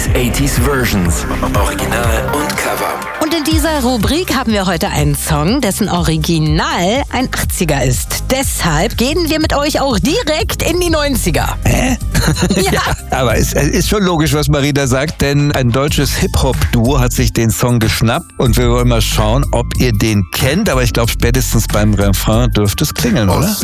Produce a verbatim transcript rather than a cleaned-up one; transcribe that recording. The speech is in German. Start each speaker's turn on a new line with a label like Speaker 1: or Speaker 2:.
Speaker 1: siebziger achtziger Versions. Original und Cover.
Speaker 2: Und in dieser Rubrik haben wir heute einen Song, dessen Original ein achtziger ist. Deshalb gehen wir mit euch auch direkt in die neunziger.
Speaker 3: Hä?
Speaker 2: Ja.
Speaker 3: Ja, aber es ist schon logisch, was Marina sagt, denn ein deutsches Hip-Hop-Duo hat sich den Song geschnappt und wir wollen mal schauen, ob ihr den kennt, aber ich glaube, spätestens beim Refrain dürfte es klingeln, oder?